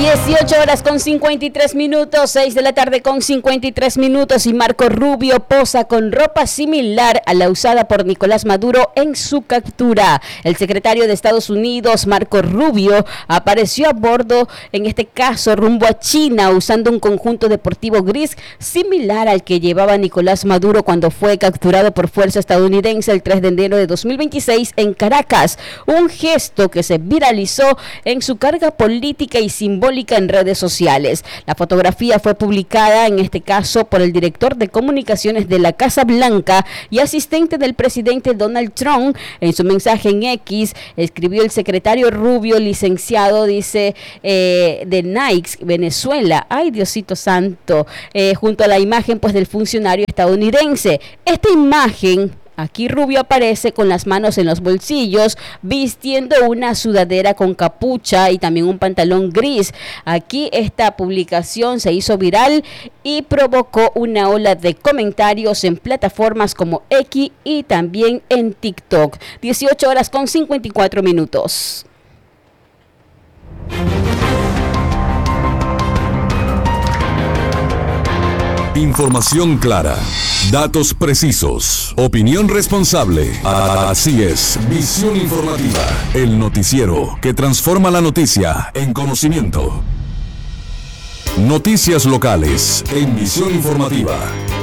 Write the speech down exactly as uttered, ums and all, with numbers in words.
dieciocho horas con cincuenta y tres minutos, seis de la tarde con cincuenta y tres minutos, y Marco Rubio posa con ropa similar a la usada por Nicolás Maduro en su captura. El secretario de Estados Unidos, Marco Rubio, apareció a bordo, en este caso rumbo a China, usando un conjunto deportivo gris similar al que llevaba Nicolás Maduro cuando fue capturado por fuerza estadounidense el tres de enero de dos mil veintiséis en Caracas. Un gesto que se viralizó en su carga política y simbólica en redes sociales. La fotografía fue publicada, en este caso, por el director de comunicaciones de la Casa Blanca y asistente del presidente Donald Trump. En su mensaje en X, escribió el secretario Rubio, licenciado, dice, eh, de Nike, Venezuela. Ay, Diosito santo. Eh, junto a la imagen, pues, del funcionario estadounidense. Esta imagen... Aquí Rubio aparece con las manos en los bolsillos, vistiendo una sudadera con capucha y también un pantalón gris. Aquí esta publicación se hizo viral y provocó una ola de comentarios en plataformas como X y también en TikTok. dieciocho horas con cincuenta y cuatro minutos. Información clara, datos precisos, opinión responsable. Así es, Visión Informativa, el noticiero que transforma la noticia en conocimiento. Noticias locales en Visión Informativa.